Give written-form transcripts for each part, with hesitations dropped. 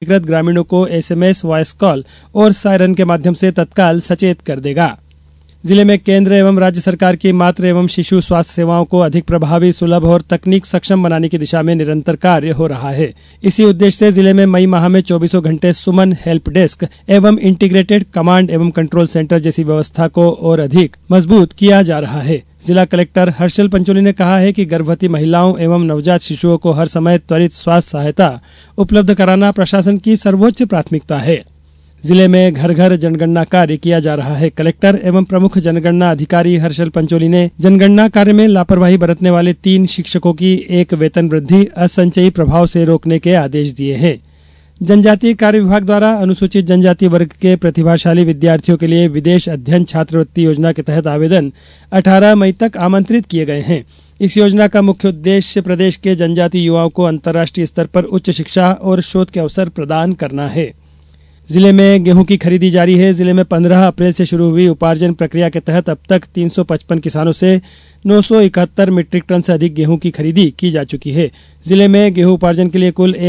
अधिकृत ग्रामीणों को एसएमएस, वॉइस कॉल और सायरन के माध्यम से तत्काल सचेत कर देगा। जिले में केंद्र एवं राज्य सरकार की मातृ एवं शिशु स्वास्थ्य सेवाओं को अधिक प्रभावी, सुलभ और तकनीक सक्षम बनाने की दिशा में निरंतर कार्य हो रहा है। इसी उद्देश्य से जिले में मई माह में 24 घंटे सुमन हेल्प डेस्क एवं इंटीग्रेटेड कमांड एवं कंट्रोल सेंटर जैसी व्यवस्था को और अधिक मजबूत किया जा रहा है। जिला कलेक्टर हर्षल पंचोली ने कहा है कि गर्भवती महिलाओं एवं नवजात शिशुओं को हर समय त्वरित स्वास्थ्य सहायता उपलब्ध कराना प्रशासन की सर्वोच्च प्राथमिकता है। जिले में घर घर जनगणना कार्य किया जा रहा है। कलेक्टर एवं प्रमुख जनगणना अधिकारी हर्षल पंचोली ने जनगणना कार्य में लापरवाही बरतने वाले 3 शिक्षकों की एक वेतन वृद्धि असंचयी प्रभाव से रोकने के आदेश दिए हैं। जनजातीय कार्य विभाग द्वारा अनुसूचित जनजाति वर्ग के प्रतिभाशाली विद्यार्थियों के लिए विदेश अध्ययन छात्रवृत्ति योजना के तहत आवेदन 18 मई तक आमंत्रित किए गए हैं। इस योजना का मुख्य उद्देश्य प्रदेश के जनजातीय युवाओं को अंतर्राष्ट्रीय स्तर पर उच्च शिक्षा और शोध के अवसर प्रदान करना है। जिले में गेहूं की खरीदी जारी है। जिले में 15 अप्रैल से शुरू हुई उपार्जन प्रक्रिया के तहत अब तक 355 किसानों से 971 मीट्रिक टन से अधिक गेहूं की खरीदी की जा चुकी है। जिले में गेहूं उपार्जन के लिए कुल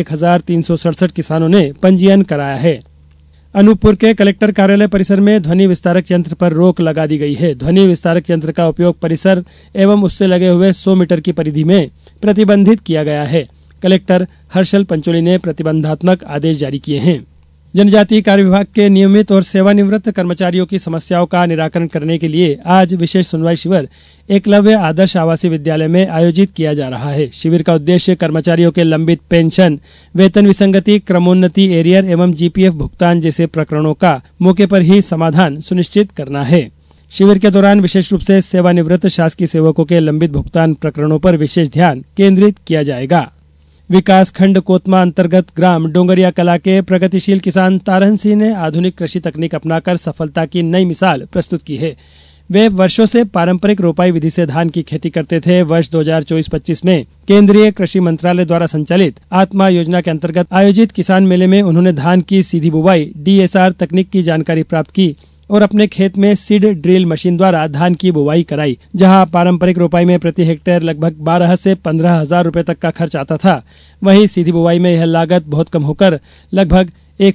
1367 किसानों ने पंजीयन कराया है। अनूपपुर के कलेक्टर कार्यालय परिसर में ध्वनि विस्तारक यंत्र पर रोक लगा दी गई है। ध्वनि विस्तारक यंत्र का उपयोग परिसर एवं उससे लगे हुए 100 मीटर की परिधि में प्रतिबंधित किया गया है। कलेक्टर हर्षल पंचोली ने प्रतिबंधात्मक आदेश जारी किए हैं। जनजातीय कार्य विभाग के नियमित और सेवानिवृत्त कर्मचारियों की समस्याओं का निराकरण करने के लिए आज विशेष सुनवाई शिविर एकलव्य आदर्श आवासीय विद्यालय में आयोजित किया जा रहा है। शिविर का उद्देश्य कर्मचारियों के लंबित पेंशन, वेतन विसंगति, क्रमोन्नति, एरियर एवं जीपीएफ भुगतान जैसे प्रकरणों का मौके पर ही समाधान सुनिश्चित करना है। शिविर के दौरान विशेष रूप से सेवानिवृत्त शासकीय सेवकों के लंबित भुगतान प्रकरणों पर विशेष ध्यान केंद्रित किया जाएगा। विकास खंड कोतमा अंतर्गत ग्राम डोंगरिया कला के प्रगतिशील किसान तारहन सिंह ने आधुनिक कृषि तकनीक अपनाकर सफलता की नई मिसाल प्रस्तुत की है। वे वर्षों से पारंपरिक रोपाई विधि से धान की खेती करते थे। वर्ष 2024-25 में केंद्रीय कृषि मंत्रालय द्वारा संचालित आत्मा योजना के अंतर्गत आयोजित किसान मेले में उन्होंने धान की सीधी बुवाई डीएसआर तकनीक की जानकारी प्राप्त की और अपने खेत में सीड ड्रिल मशीन द्वारा धान की बुवाई कराई। जहां पारंपरिक रोपाई में प्रति हेक्टेयर लगभग 12 से 15 हजार रुपए तक का खर्च आता था, वहीं सीधी बुवाई में यह लागत बहुत कम होकर लगभग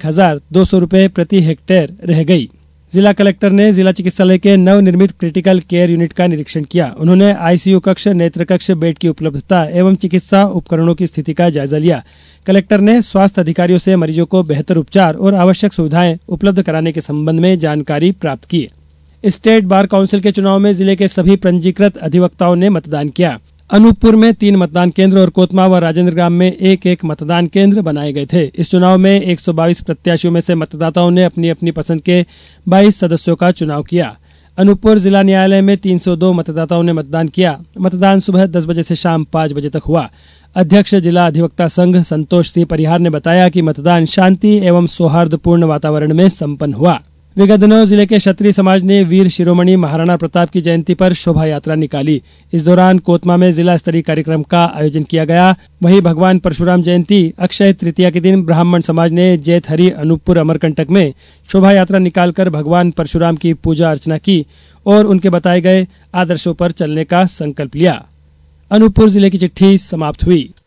1200 रुपए प्रति हेक्टेयर रह गई। जिला कलेक्टर ने जिला चिकित्सालय के नवनिर्मित क्रिटिकल केयर यूनिट का निरीक्षण किया। उन्होंने आईसीयू कक्ष, नेत्र कक्ष, बेड की उपलब्धता एवं चिकित्सा उपकरणों की स्थिति का जायजा लिया। कलेक्टर ने स्वास्थ्य अधिकारियों से मरीजों को बेहतर उपचार और आवश्यक सुविधाएं उपलब्ध कराने के संबंध में जानकारी प्राप्त की। स्टेट बार काउंसिल के चुनाव में जिले के सभी पंजीकृत अधिवक्ताओं ने मतदान किया। अनूपपुर में 3 मतदान केंद्र और कोतमा व राजेंद्र ग्राम में एक मतदान केंद्र बनाए गए थे। इस चुनाव में 122 प्रत्याशियों में से मतदाताओं ने अपनी अपनी पसंद के 22 सदस्यों का चुनाव किया। अनूपपुर जिला न्यायालय में 302 मतदाताओं ने मतदान किया। मतदान सुबह 10 बजे से शाम 5 बजे तक हुआ। अध्यक्ष जिला अधिवक्ता संघ संतोष सिंह परिहार ने बताया कि मतदान शांति एवं सौहार्दपूर्ण वातावरण में संपन्न हुआ। विगत दिनों जिले के क्षत्रिय समाज ने वीर शिरोमणि महाराणा प्रताप की जयंती पर शोभा यात्रा निकाली। इस दौरान कोतमा में जिला स्तरीय कार्यक्रम का आयोजन किया गया। वहीं भगवान परशुराम जयंती अक्षय तृतीया के दिन ब्राह्मण समाज ने जैतहरी अनूपपुर अमरकंटक में शोभा यात्रा निकालकर भगवान परशुराम की पूजा अर्चना की और उनके बताए गए आदर्शों पर चलने का संकल्प लिया। अनूपपुर जिले की चिट्ठी समाप्त हुई।